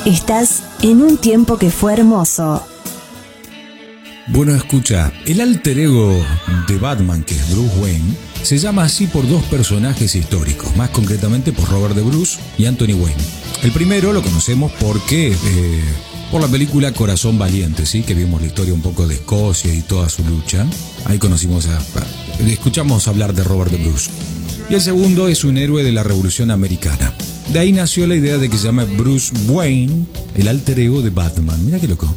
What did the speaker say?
Estás en un tiempo que fue hermoso. Bueno, escucha, el alter ego de Batman, que es Bruce Wayne, se llama así por dos personajes históricos, más concretamente por Robert de Bruce y Anthony Wayne. El primero lo conocemos porque por la película Corazón Valiente, ¿sí? Que vimos la historia un poco de Escocia y toda su lucha. Ahí escuchamos hablar de Robert de Bruce. Y el segundo es un héroe de la Revolución Americana. De ahí nació la idea de que se llame Bruce Wayne, el alter ego de Batman. Mira qué loco.